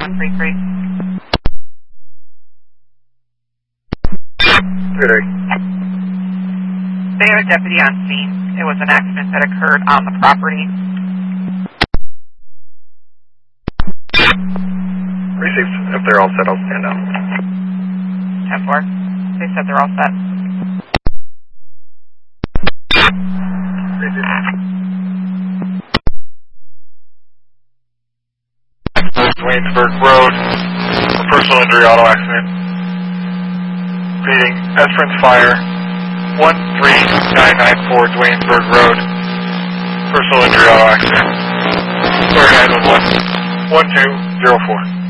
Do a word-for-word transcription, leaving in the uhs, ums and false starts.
one three three. Good. They have a deputy on scene. It was an accident that occurred on the property. Received. If they're all set, I'll stand down. ten four. They said they're all set. Received. Waynesburg Road, a personal injury auto accident. Reading Esperance Fire, one three nine nine four Waynesburg Road, personal injury auto accident. Sorry, nine one one, one two zero four.